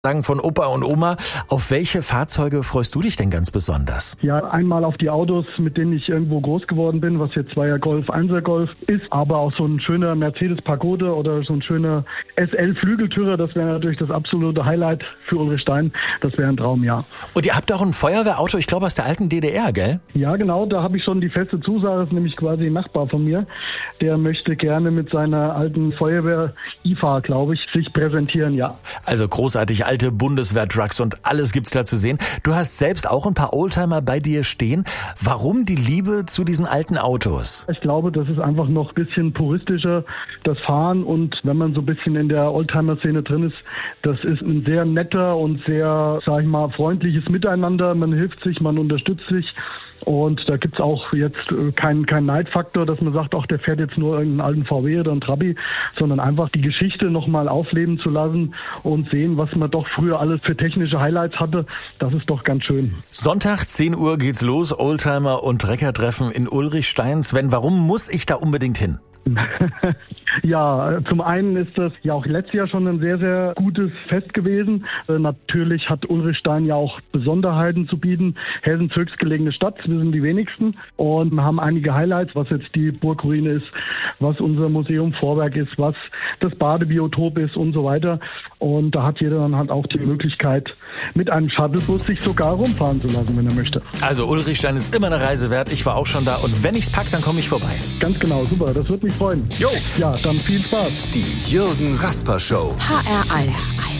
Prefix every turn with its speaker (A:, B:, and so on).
A: sagen von Opa und Oma. Auf welche Fahrzeuge freust du dich denn ganz besonders?
B: Ja, einmal auf die Autos, mit denen ich irgendwo groß geworden bin, was jetzt 2er Golf, 1er Golf ist, aber auch so ein schöner Mercedes Pagode oder so ein schöner SL Flügeltürer, das wäre natürlich das absolute Highlight für Ulrich Stein. Das wäre ein Traum, ja.
A: Und ihr habt auch ein Feuerwehrauto, ich glaube aus der alten DDR, gell?
B: Ja, genau, da habe ich schon die feste Zusage, das ist nämlich quasi ein Nachbar von mir. Der möchte gerne mit seiner alten Feuerwehr IFA, glaube ich, sich präsentieren, ja.
A: Also großartig, alte Bundeswehr-Trucks und alles gibt's da zu sehen. Du hast selbst auch ein paar Oldtimer bei dir stehen. Warum die Liebe zu diesen alten Autos?
B: Ich glaube, das ist einfach noch ein bisschen puristischer, das Fahren. Und wenn man so ein bisschen in der Oldtimer-Szene drin ist, das ist ein sehr netter und sehr, sag ich mal, freundliches Miteinander. Man hilft sich, man unterstützt sich. Und da gibt's auch jetzt keinen Neidfaktor, dass man sagt, ach, der fährt jetzt nur irgendeinen alten VW oder einen Trabi, sondern einfach die Geschichte nochmal aufleben zu lassen und sehen, was man doch früher alles für technische Highlights hatte. Das ist doch ganz schön.
A: Sonntag, 10 Uhr geht's los, Oldtimer und Trecker-Treffen in Ulrich Stein. Sven, warum muss ich da unbedingt hin?
B: Ja, zum einen ist das ja auch letztes Jahr schon ein sehr, sehr gutes Fest gewesen. Natürlich hat Ulrich Stein ja auch Besonderheiten zu bieten. Hessens höchstgelegene Stadt, das wissen die wenigsten. Und wir haben einige Highlights, was jetzt die Burgruine ist, was unser Museum Vorwerk ist, was das Badebiotop ist und so weiter. Und da hat jeder dann halt auch die Möglichkeit, mit einem Shuttlebus sich sogar rumfahren zu lassen, wenn er möchte.
A: Also Ulrich Stein ist immer eine Reise wert. Ich war auch schon da und wenn ich's pack, dann komme ich vorbei.
B: Ganz genau, super, das würde mich freuen.
A: Jo!
B: Ja, dann viel Spaß.
C: Die Jürgen Rasper Show.
D: HR1.